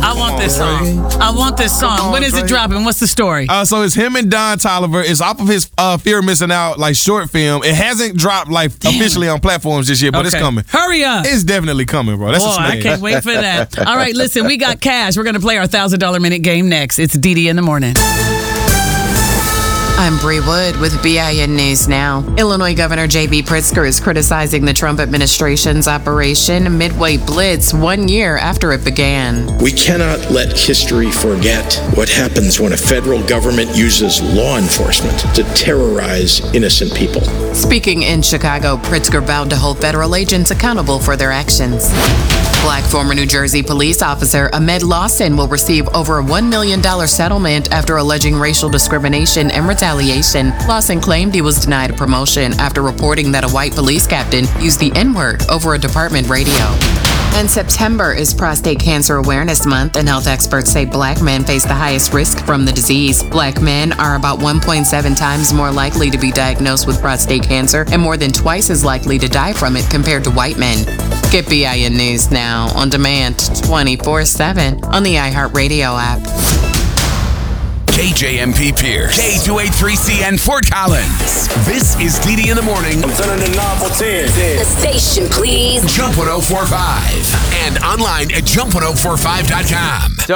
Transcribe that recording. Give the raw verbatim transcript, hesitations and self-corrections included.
I want this song. I want this song. on, When is Drake. it dropping? What's the story? Uh, so it's him and Don Toliver. It's off of his uh, Fear of Missing Out like short film. It hasn't dropped like officially on platforms this year, but it's Okay. coming. Hurry up. It's definitely coming, bro. That's Boy, a smash. I can't wait for that. All right, listen, we got cash. We're going to play our one thousand dollars minute game next. It's D D in the morning. I'm Bree Wood with B I N News Now. Illinois Governor J B Pritzker is criticizing the Trump administration's Operation Midway Blitz one year after it began. We cannot let history forget what happens when a federal government uses law enforcement to terrorize innocent people. Speaking in Chicago, Pritzker vowed to hold federal agents accountable for their actions. Black former New Jersey police officer Ahmed Lawson will receive over a one million dollars settlement after alleging racial discrimination and retaliation. Lawson claimed he was denied a promotion after reporting that a white police captain used the N-word over a department radio. And September is Prostate Cancer Awareness Month, and health experts say black men face the highest risk from the disease. Black men are about one point seven times more likely to be diagnosed with prostate cancer and more than twice as likely to die from it compared to white men. Get B I N News Now on demand twenty-four seven on the iHeartRadio app. K J M P Pierce, K two eighty-three C N Fort Collins. This is D D in the morning. I'm turning the knob for ten. The station, please. Jump one oh four point five and online at jump one oh four five dot com.